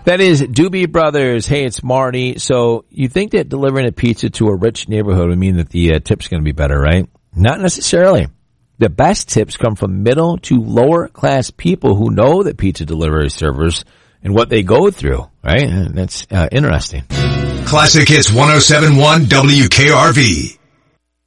That is Doobie Brothers. Hey, it's Marty. So you think that delivering a pizza to a rich neighborhood would mean that the tip's going to be better, right? Not necessarily. The best tips come from middle to lower class people who know that pizza delivery servers and what they go through, right? And that's interesting. Classic Hits 107.1 WKRV.